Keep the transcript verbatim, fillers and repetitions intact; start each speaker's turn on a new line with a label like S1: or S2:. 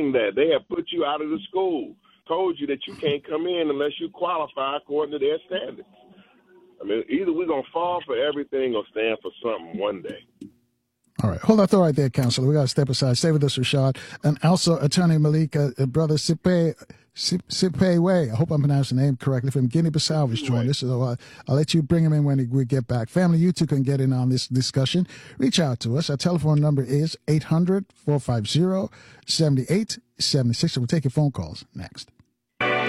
S1: meaning that. They have put you out of the school, told you that you can't come in unless you qualify according to their standards. I mean, either we're going to fall for everything or stand for something one day.
S2: All right. Hold that thought right there, Counselor. We got to step aside. Stay with us, Rashad. And also, Attorney Malika, uh, Brother Sipe, Sipe Way. I hope I'm pronouncing the name correctly. From Guinea-Bissau is joining us. So uh, I'll let you bring him in when we get back. Family, you two can get in on this discussion. Reach out to us. Our telephone number is eight hundred, four five zero, seven eight seven six. We'll take your phone calls next.